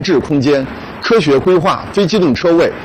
制空间，科学规划非机动车位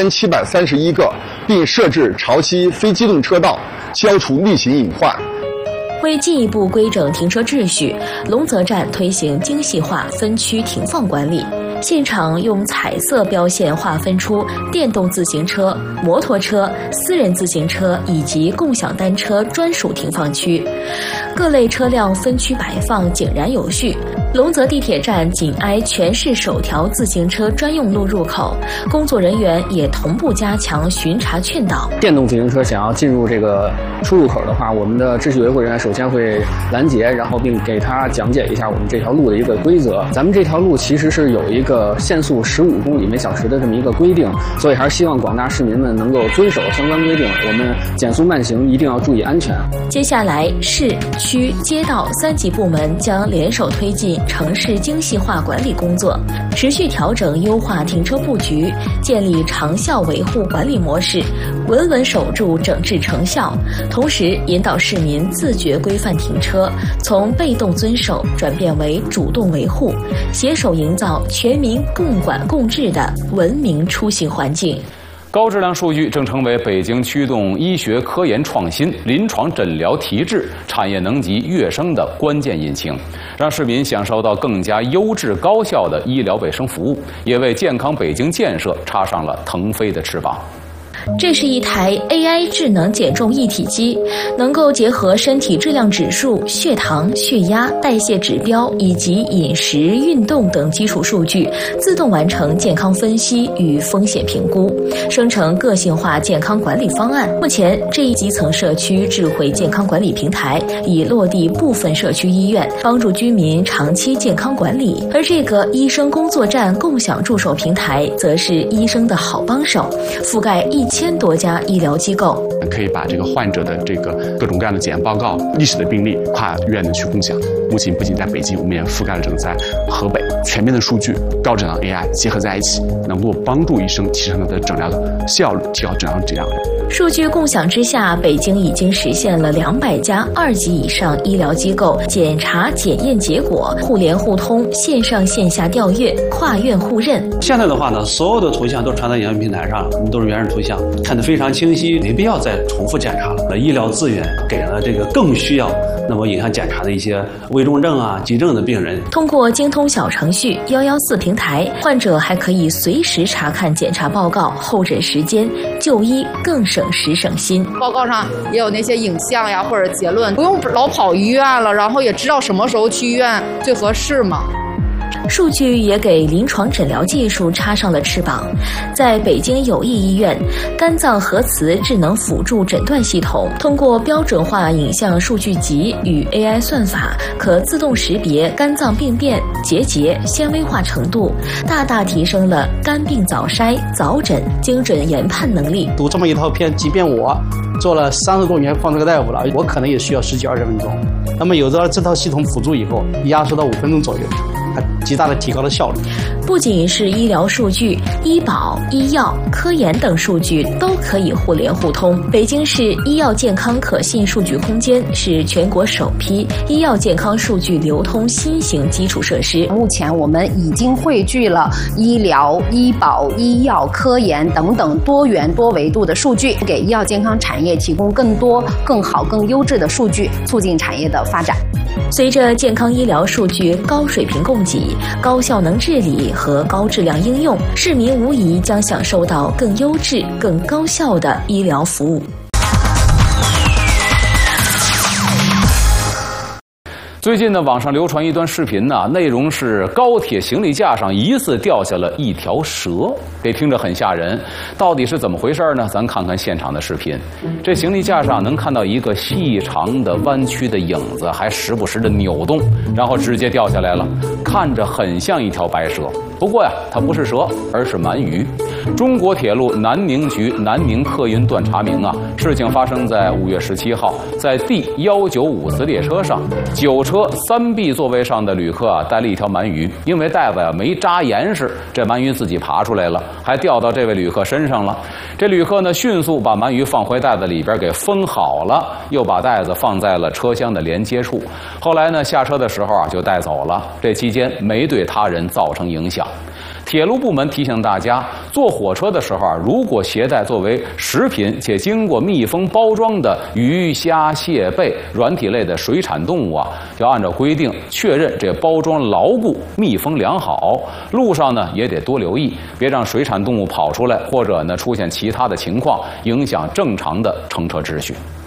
1731个，并设置潮汐非机动车道，消除逆行隐患。 为进一步规整停车秩序，龙泽站推行精细化分区停放管理。现场用彩色标线划分出电动自行车、摩托车、私人自行车以及共享单车专属停放区，各类车辆分区摆放井然有序。龙泽地铁站紧挨全市首条自行车专用路入口，工作人员也同步加强巡查劝导。 电动自行车想要进入这个出入口的话，我们的秩序维护人员首先会拦截，然后并给他讲解一下我们这条路的一个规则。咱们这条路其实是有一个限速15公里每小时的这么一个规定，所以还是希望广大市民们能够遵守相关规定。我们减速慢行一定要注意安全。 接下来，市区街道3级部门将联手推进城市精细化管理工作，持续调整优化停车布局，建立长效维护管理模式，稳稳守住整治成效，同时引导市民自觉规范停车，从被动遵守转变为主动维护，携手营造全民共管共治的文明出行环境。 高质量数据正成为北京驱动医学科研创新、临床诊疗提质、产业能级跃升的关键引擎，让市民享受到更加优质高效的医疗卫生服务，也为健康北京建设插上了腾飞的翅膀。 这是一台 AI 智能减重一体机，能够结合身体质量指数、血糖、血压、代谢指标以及饮食、运动等基础数据，自动完成健康分析与风险评估，生成个性化健康管理方案。目前，这一基层社区智慧健康管理平台已落地部分社区医院，帮助居民长期健康管理。而这个医生工作站共享助手平台，则是医生的好帮手，覆盖1000多家医疗机构， 可以把这个患者的这个各种各样的检验报告、历史的病例跨院的去共享。目前不仅在北京，我们也覆盖了整个在河北，全面的数据、高质量 AI 结合在一起，能够帮助医生提升他的诊疗的效率，提高诊疗质量。 数据共享之下，北京已经实现了200家2级以上医疗机构检查检验结果互联互通、线上线下调阅、跨院互认。 现在的话呢，所有的图像都传到研究平台上了，都是原始图像，看得非常清晰，没必要再重复检查了。医疗资源给了这个更需要那么影响检查的一些危重症啊、急症的病人。 通过精通小程序114平台，患者还可以随时查看检查报告、候诊时间，就医更省时省心。 报告上也有那些影像呀或者结论，不用老跑医院了，然后也知道什么时候去医院最合适嘛。 数据也给临床诊疗技术插上了翅膀。在北京友谊医院，肝脏核磁智能辅助诊断系统通过标准化影像数据集与 AI 算法，可自动识别肝脏病变、结节、纤维化程度，大大提升了肝病早筛、早诊、精准研判能力。 读这么一套片，即便我做了30多年放这个大夫了，我可能也需要10几20分钟。那么有了这套系统辅助以后，压缩到5分钟左右，它极大的提高了效率。 不仅是医疗数据，医保、医药、科研等数据都可以互联互通。北京市医药健康可信数据空间是全国首批医药健康数据流通新型基础设施。 目前我们已经汇聚了医疗、医保、医药、科研等等多元多维度的数据，给医药健康产业提供更多、更好、更优质的数据，促进产业的发展。 随着健康医疗数据高水平供给、高效能治理和高质量应用，市民无疑将享受到更优质、更高效的医疗服务。 最近呢，网上流传一段视频呢，内容是高铁行李架上疑似掉下了一条蛇，这听着很吓人。到底是怎么回事呢？咱看看现场的视频。这行李架上能看到一个细长的弯曲的影子，还时不时的扭动，然后直接掉下来了，看着很像一条白蛇。不过呀，它不是蛇，而是鳗鱼。中国铁路南宁局南宁客运段查明啊，事情发生在5月17号，在 D195次列车上，9车3B 座位上的旅客啊带了一条鳗鱼，因为袋子呀没扎严实，这鳗鱼自己爬出来了，还掉到这位旅客身上了。这旅客呢迅速把鳗鱼放回袋子里边给封好了，又把袋子放在了车厢的连接处。后来呢下车的时候啊就带走了，这期间没对他人造成影响。 响。铁路部门提醒大家，坐火车的时候啊，如果携带作为食品且经过密封包装的鱼、虾、蟹、贝、软体类的水产动物啊，要按照规定确认这包装牢固、密封良好。路上呢也得多留意，别让水产动物跑出来，或者呢出现其他的情况，影响正常的乘车秩序。